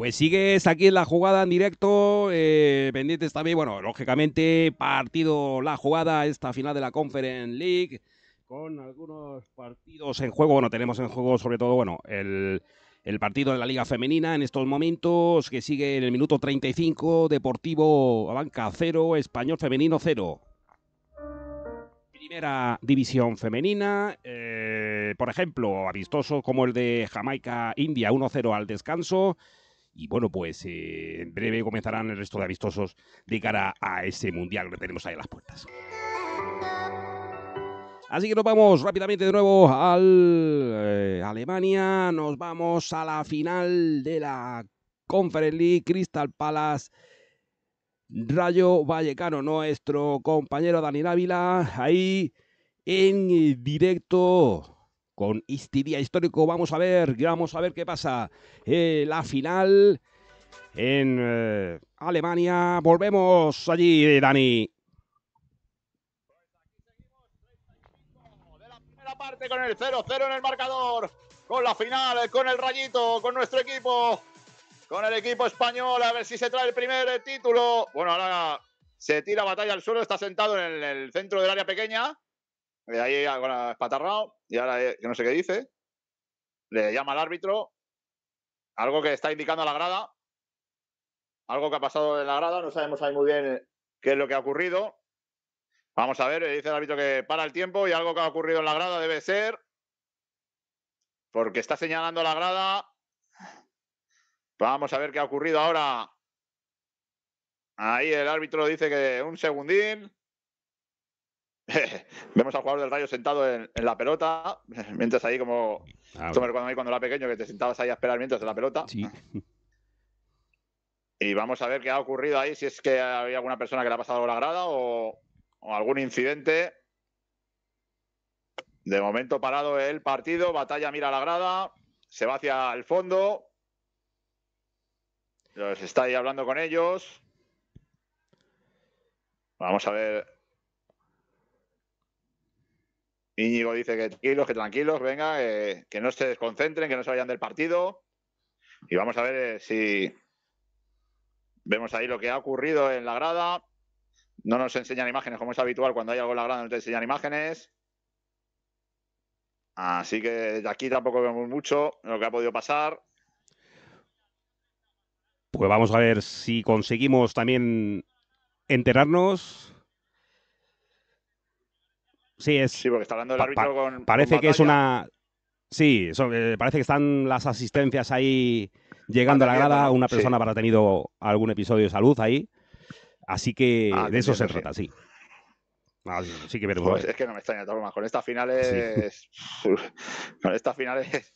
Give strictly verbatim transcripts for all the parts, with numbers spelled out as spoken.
Pues sigues aquí en la jugada en directo, eh, pendientes también, bueno, lógicamente, partido, la jugada, esta final de la Conference League, con algunos partidos en juego. Bueno, tenemos en juego sobre todo, bueno, el, el partido de la Liga Femenina en estos momentos, que sigue en el minuto treinta y cinco, Deportivo Abanca cero, Español Femenino cero. Primera división femenina, eh, por ejemplo, amistoso como el de Jamaica-India uno cero al descanso. Y bueno, pues eh, en breve comenzarán el resto de amistosos de cara a ese mundial que tenemos ahí a las puertas. Así que nos vamos rápidamente de nuevo al eh, Alemania. Nos vamos a la final de la Conference League, Crystal Palace, Rayo Vallecano. Nuestro compañero Dani Ávila ahí en directo con este día histórico. Vamos a ver, vamos a ver qué pasa. Eh, la final en eh, Alemania. Volvemos allí, Dani. De la primera parte con el cero cero en el marcador, con la final, con el Rayito, con nuestro equipo, con el equipo español, a ver si se trae el primer título. Bueno, ahora se tira batalla al suelo, está sentado en el centro del área pequeña, y ahí bueno, espatarrado, y ahora que no sé qué dice, le llama al árbitro, algo que está indicando a la grada, algo que ha pasado en la grada, no sabemos ahí muy bien qué es lo que ha ocurrido. Vamos a ver, dice el árbitro que para el tiempo y algo que ha ocurrido en la grada debe ser, porque está señalando la grada. Vamos a ver qué ha ocurrido ahora. Ahí el árbitro dice que un segundín. Vemos al jugador del Rayo sentado en, en la pelota, mientras ahí como... Ah, esto me recuerda a mí cuando era pequeño, que te sentabas ahí a esperar mientras en la pelota. Sí. Y vamos a ver qué ha ocurrido ahí, si es que había alguna persona que le ha pasado algo a la grada o, o algún incidente. De momento parado el partido, Batalla mira a la grada, se va hacia el fondo. Los está ahí hablando con ellos. Vamos a ver. Íñigo dice que tranquilos, que tranquilos, venga, eh, que no se desconcentren, que no se vayan del partido. Y vamos a ver eh, si vemos ahí lo que ha ocurrido en la grada. No nos enseñan imágenes como es habitual cuando hay algo en la grada, no te enseñan imágenes. Así que de aquí tampoco vemos mucho lo que ha podido pasar. Pues vamos a ver si conseguimos también enterarnos. Sí, es. Sí, porque está hablando el pa, árbitro pa, con. Parece con que es una. Sí, eso, eh, parece que están las asistencias ahí llegando a la grada. ¿no? Una persona Sí. habrá tenido algún episodio de salud ahí. Así que Ah, de eso se sí. trata, sí. Ah, sí, sí que veremos. Pues es que no me extraña todo más. Con estas finales. Sí. Con estas finales.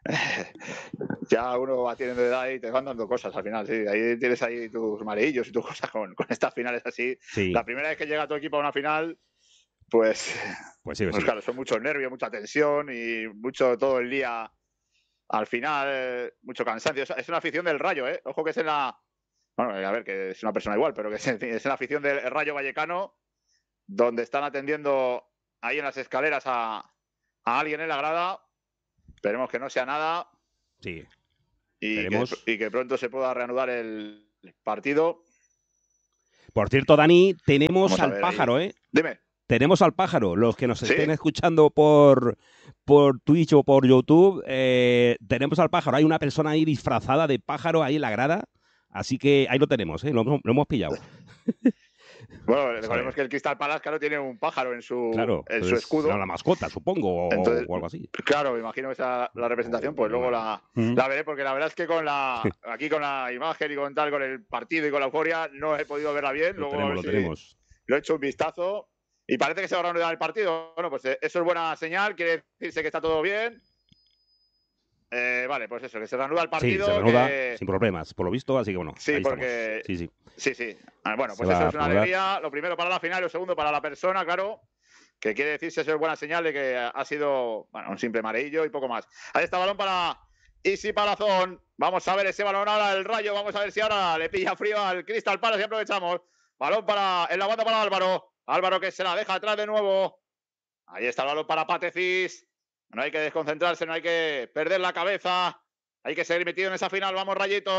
Ya uno va teniendo edad y te van dando cosas al final. Sí. Ahí tienes ahí tus mareillos y tus cosas con, con estas finales así. Sí. La primera vez que llega tu equipo a una final, pues. Pues sí, pues pues sí. claro, son muchos nervios, mucha tensión y mucho todo el día. Al final, eh, mucho cansancio. Es, es una afición del Rayo, ¿eh? Ojo que es en la. Bueno, a ver, que es una persona igual, pero que es, es en la afición del Rayo Vallecano, donde están atendiendo ahí en las escaleras a, a alguien en la grada. Esperemos que no sea nada. Sí. Y que, y que pronto se pueda reanudar el partido. Por cierto, Dani, tenemos al pájaro, ahí. ¿eh? Dime. Tenemos al pájaro. Los que nos ¿Sí? estén escuchando por, por Twitch o por YouTube, eh, tenemos al pájaro. Hay una persona ahí disfrazada de pájaro ahí en la grada. Así que ahí lo tenemos, ¿eh? Lo, lo hemos pillado. Bueno, recordemos que el Crystal Palace, claro, tiene un pájaro en su, claro, en su escudo. La mascota, supongo, o, entonces, o algo así. Claro, me imagino que esa la representación, pues luego la, ¿Mm? la veré, porque la verdad es que con la aquí con la imagen y con tal, con el partido y con la euforia, no he podido verla bien. Lo luego tenemos, lo si tenemos. Lo he hecho un vistazo y parece que se va a reanudar el partido. Bueno, pues eso es buena señal, quiere decirse que está todo bien. Eh, vale, pues eso, que se reanuda el partido. Sí, se reanuda que... sin problemas, por lo visto, así que bueno. Sí, ahí porque. Estamos. Sí, sí. Sí, sí. Bueno, pues se eso es una alegría. Lo primero para la final y lo segundo para la persona, claro. Que quiere decirse, eso es buena señal de que ha sido bueno, un simple mareillo y poco más. Ahí está balón para Isi Palazón. Vamos a ver ese balón ahora del Rayo. Vamos a ver si ahora le pilla frío al Crystal Palace y aprovechamos. Balón para en la banda para Álvaro. Álvaro que se la deja atrás de nuevo. Ahí está el balón para Patecis. No hay que desconcentrarse, no hay que perder la cabeza. Hay que seguir metido en esa final. Vamos, Rayito.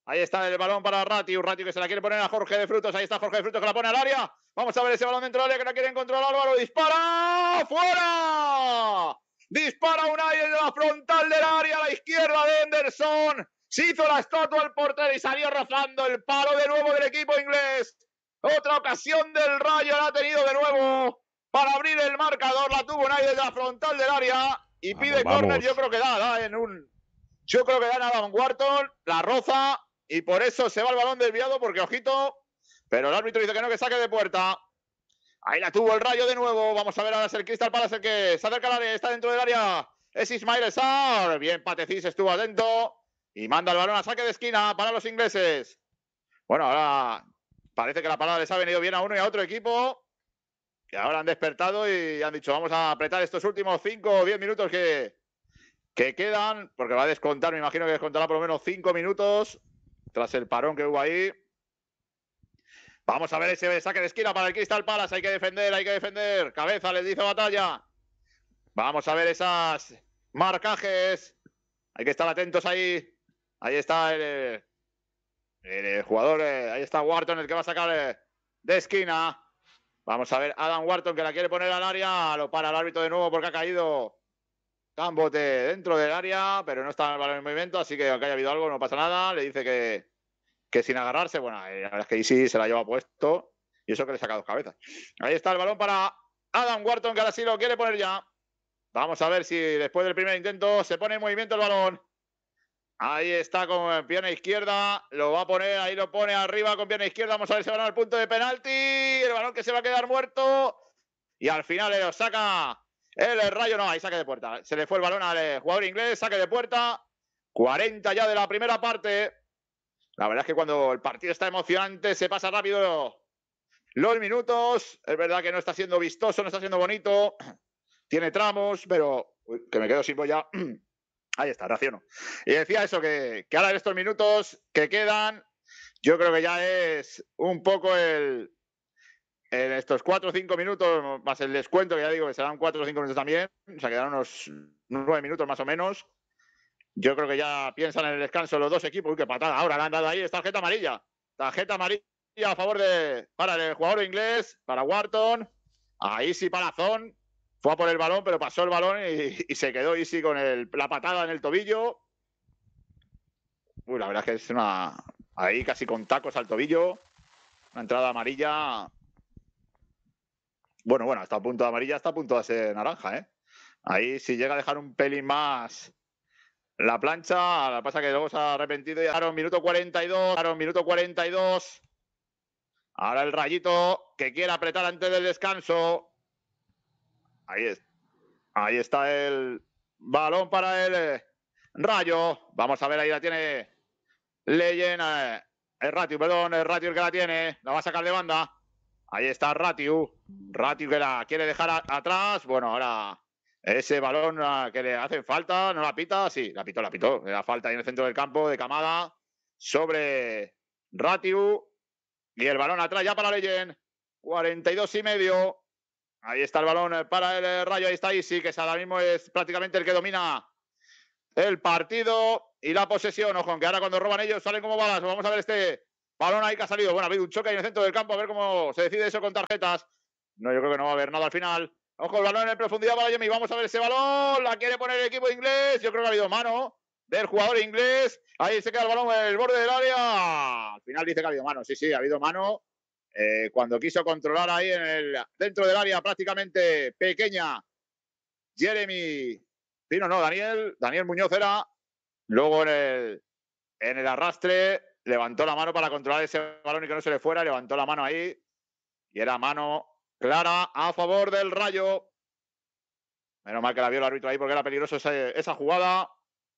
Ahí está el balón para Ratiu. Ratiu que se la quiere poner a Jorge de Frutos. Ahí está Jorge de Frutos que la pone al área. Vamos a ver ese balón dentro del área que la quiere encontrar Álvaro. ¡Dispara! ¡Fuera! Dispara Unai en la frontal del área a la izquierda de Henderson. Se hizo la estatua el portero y salió rozando el palo de nuevo del equipo inglés. Otra ocasión del Rayo la ha tenido de nuevo para abrir el marcador. La tuvo Unai desde la frontal del área y Vamos, pide vamos. córner. Yo creo que da, da en un... Yo creo que da en Adam Wharton, la roza y por eso se va el balón desviado porque, ojito, pero el árbitro dice que no, que saque de puerta. Ahí la tuvo el Rayo de nuevo. Vamos a ver ahora es el Crystal Palace el que se acerca al área, está dentro del área. Es Ismail Sarr. Bien, Patecís estuvo atento y manda el balón a saque de esquina para los ingleses. Bueno, ahora parece que la parada les ha venido bien a uno y a otro equipo. Que ahora han despertado y han dicho, vamos a apretar estos últimos cinco o diez minutos que, que quedan, porque va a descontar, me imagino que descontará por lo menos cinco minutos tras el parón que hubo ahí. Vamos a ver ese saque de esquina para el Crystal Palace. Hay que defender, hay que defender. Cabeza, les dice Batalla. Vamos a ver esas marcajes. Hay que estar atentos ahí. Ahí está el, el, el jugador. Ahí está Wharton, el que va a sacar de esquina. Vamos a ver Adam Wharton, que la quiere poner al área. Lo para el árbitro de nuevo porque ha caído Cambote dentro del área, pero no está el balón en movimiento. Así que aunque haya habido algo, no pasa nada. Le dice que... que sin agarrarse, bueno, la verdad es que Isi se la lleva puesto y eso que le saca dos cabezas. Ahí está el balón para Adam Wharton, que ahora sí lo quiere poner ya. Vamos a ver si después del primer intento se pone en movimiento el balón. Ahí está con pierna izquierda, lo va a poner, ahí lo pone arriba con pierna izquierda. Vamos a ver si balón al punto de penalti. El balón que se va a quedar muerto y al final le lo saca el Rayo. No, ahí saque de puerta. Se le fue el balón al jugador inglés, saque de puerta. cuarenta ya de la primera parte. La verdad es que cuando el partido está emocionante se pasa rápido los minutos. Es verdad que no está siendo vistoso, no está siendo bonito. Tiene tramos, pero... Uy, que me quedo sin boya. Ahí está, raciono. Y decía eso, que, que ahora en estos minutos que quedan, yo creo que ya es un poco el... En estos cuatro o cinco minutos, más el descuento, que ya digo que serán cuatro o cinco minutos también. O sea, quedarán unos nueve minutos más o menos. Yo creo que ya piensan en el descanso los dos equipos. Uy, qué patada. Ahora le han dado ahí. Es tarjeta amarilla. Tarjeta amarilla a favor de... Para el jugador inglés. Para Wharton. Ahí sí Palazón. Fue a por el balón, pero pasó el balón y, y se quedó Isi con el, la patada en el tobillo. Uy, la verdad es que es una... Ahí casi con tacos al tobillo. Una entrada amarilla. Bueno, bueno, hasta a punto de amarilla, hasta a punto de ser naranja, ¿eh? Ahí si llega a dejar un pelín más... La plancha, la pasa que luego se ha arrepentido y ahora minuto cuarenta y dos, ahora minuto cuarenta y dos. Ahora el Rayito que quiere apretar antes del descanso. Ahí es. Ahí está el balón para el eh, Rayo. Vamos a ver, ahí la tiene Leyen, eh, el Ratiu, perdón, el Ratiu el que la tiene. La va a sacar de banda. Ahí está Ratiu. Ratiu que la quiere dejar a, atrás. Bueno, ahora... Ese balón que le hacen falta, ¿no la pita? Sí, la pitó, la pitó. Le da falta ahí en el centro del campo de Camada sobre Ratiu. Y el balón atrás ya para Leyen. cuarenta y dos y medio. Ahí está el balón para el Rayo. Ahí está Isi, que ahora mismo es prácticamente el que domina el partido y la posesión. Ojo, aunque ahora cuando roban ellos salen como balas. Vamos a ver este balón ahí que ha salido. Bueno, ha habido un choque ahí en el centro del campo. A ver cómo se decide eso con tarjetas. No, yo creo que no va a haber nada al final. Ojo, el balón en profundidad para Yemi. Vamos a ver ese balón. La quiere poner el equipo inglés. Yo creo que ha habido mano del jugador inglés. Ahí se queda el balón en el borde del área. Al final dice que ha habido mano. Sí, sí, ha habido mano. Eh, cuando quiso controlar ahí en el, dentro del área prácticamente pequeña. Jeremy. Pino, no, Daniel. Daniel Muñoz era. Luego en el, en el arrastre levantó la mano para controlar ese balón y que no se le fuera. Levantó la mano ahí. Y era mano clara a favor del Rayo. Menos mal que la vio el árbitro ahí porque era peligroso esa, esa jugada.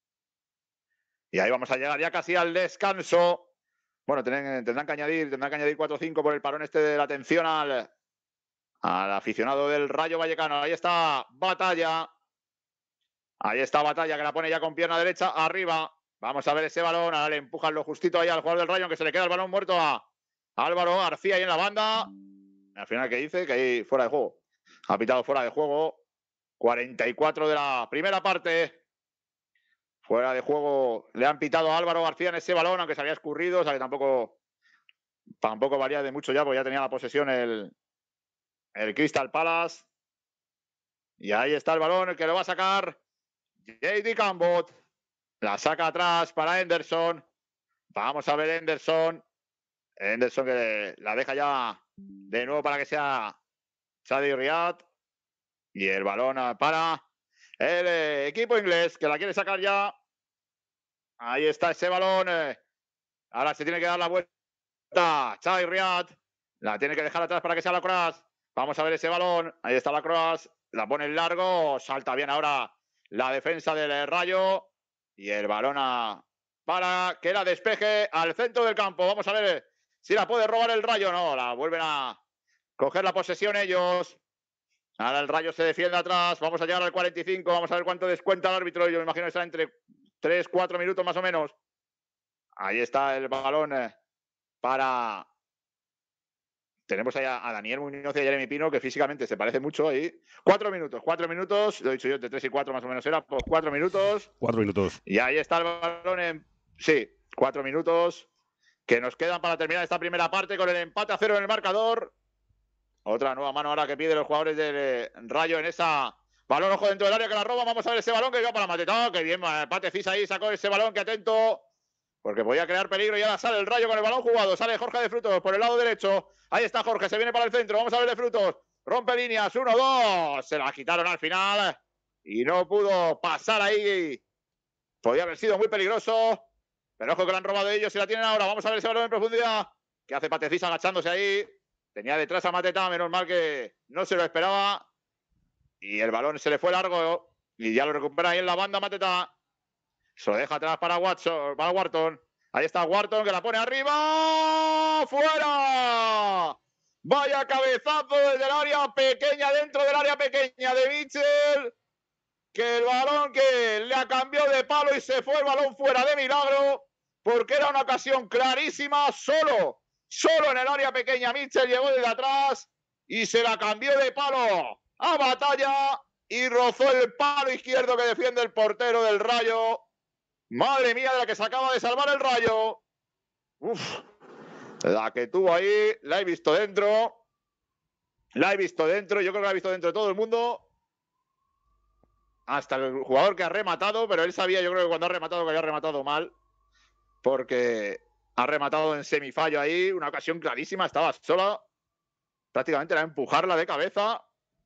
Y ahí vamos a llegar ya casi al descanso. Bueno, tendrán, tendrán que añadir, tendrán que añadir cuatro o cinco por el parón este de la atención al, al aficionado del Rayo Vallecano. Ahí está Batalla. Ahí está Batalla que la pone ya con pierna derecha arriba. Vamos a ver ese balón. Ahora le empujan lo justito ahí al jugador del Rayo, aunque se le queda el balón muerto a Álvaro García ahí en la banda. Al final, ¿qué dice? Que ahí fuera de juego. Ha pitado fuera de juego. cuarenta y cuatro de la primera parte. Fuera de juego le han pitado a Álvaro García en ese balón, aunque se había escurrido, o sea que tampoco, tampoco valía de mucho ya, porque ya tenía la posesión el, el Crystal Palace. Y ahí está el balón, el que lo va a sacar J D Cambot. La saca atrás para Henderson. Vamos a ver Henderson. Henderson que la deja ya de nuevo para que sea Chadi Riyad. Y el balón para el eh, equipo inglés que la quiere sacar ya. Ahí está ese balón. Eh. Ahora se tiene que dar la vuelta. Chadi Riyad. La tiene que dejar atrás para que sea la Cross. Vamos a ver ese balón. Ahí está la Cross. La pone en largo. Salta bien ahora la defensa del Rayo. Y el balón a, para que la despeje al centro del campo. Vamos a ver si la puede robar el Rayo. No, la vuelven a coger la posesión ellos. Ahora el Rayo se defiende atrás. Vamos a llegar al cuarenta y cinco. Vamos a ver cuánto descuenta el árbitro. Yo me imagino que estará entre tres, cuatro minutos más o menos. Ahí está el balón para... Tenemos ahí a Daniel Muñoz y a Jeremy Pino, que físicamente se parece mucho ahí. Cuatro minutos, cuatro minutos. Lo he dicho yo, de tres y cuatro más o menos era. Pues cuatro minutos. Cuatro minutos. Y ahí está el balón en... Sí, cuatro minutos. Que nos quedan para terminar esta primera parte con el empate a cero en el marcador. Otra nueva mano ahora que piden los jugadores del Rayo en esa... Balón, ojo dentro del área que la roba. Vamos a ver ese balón que iba para Mateta. Que bien, Pate Cis ahí sacó ese balón, que atento. Porque podía crear peligro y ahora sale el Rayo con el balón jugado. Sale Jorge de Frutos por el lado derecho. Ahí está Jorge, se viene para el centro. Vamos a ver de Frutos. Rompe líneas, uno, dos. Se la quitaron al final. Y no pudo pasar ahí. Podía haber sido muy peligroso. Pero ojo que la han robado ellos y la tienen ahora. Vamos a ver ese balón en profundidad. Que hace Patecís agachándose ahí. Tenía detrás a Mateta, menos mal que no se lo esperaba. Y el balón se le fue largo. Y ya lo recupera ahí en la banda Mateta. Se lo deja atrás para Watson, para Wharton. Ahí está Wharton que la pone arriba. ¡Fuera! Vaya cabezazo desde el área pequeña, dentro del área pequeña de Mitchell. Que el balón que le cambió de palo y se fue el balón fuera de milagro. Porque era una ocasión clarísima. Solo, solo en el área pequeña Mitchell llegó desde atrás y se la cambió de palo a Batalla. Y rozó el palo izquierdo que defiende el portero del Rayo. Madre mía, de la que se acaba de salvar el Rayo. Uf, la que tuvo ahí, la he visto dentro. La he visto dentro, yo creo que la he visto dentro de todo el mundo. Hasta el jugador que ha rematado, pero él sabía, yo creo que cuando ha rematado, que había rematado mal. Porque ha rematado en semifallo ahí, una ocasión clarísima, estaba sola. Prácticamente era empujarla de cabeza.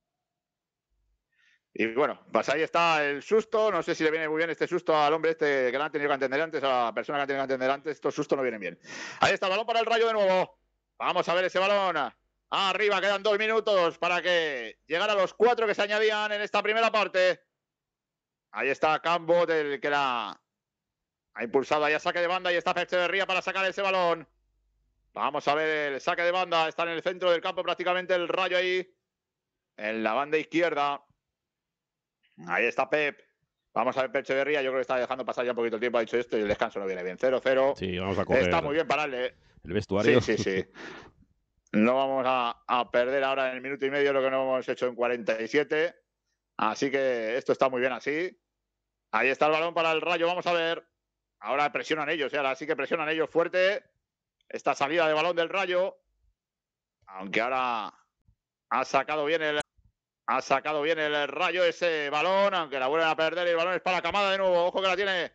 Y bueno, pues ahí está el susto. No sé si le viene muy bien este susto al hombre este que le han tenido que entender antes, a la persona que han tenido que entender antes. Estos sustos no vienen bien. Ahí está el balón para el Rayo de nuevo. Vamos a ver ese balón. Arriba, quedan dos minutos para que llegara a los cuatro que se añadían en esta primera parte. Ahí está Cambot, el que la ha impulsado ahí a saque de banda. Y está Echeverría para sacar ese balón. Vamos a ver el saque de banda. Está en el centro del campo prácticamente el Rayo ahí. En la banda izquierda. Ahí está Pep. Vamos a ver Pep Echeverría. Yo creo que está dejando pasar ya un poquito el tiempo. Ha dicho esto y el descanso no viene bien. cero cero. Sí, vamos a coger. Está muy bien pararle. El vestuario. Sí, sí, sí. No vamos a, a perder ahora en el minuto y medio lo que no hemos hecho en cuarenta y siete. Así que esto está muy bien así. Ahí está el balón para el Rayo. Vamos a ver. Ahora presionan ellos. ¿eh? Ahora sí que presionan ellos fuerte. Esta salida de balón del Rayo. Aunque ahora ha sacado bien el... Ha sacado bien el Rayo ese balón, aunque la vuelven a perder y el balón es para Camada de nuevo. Ojo que la tiene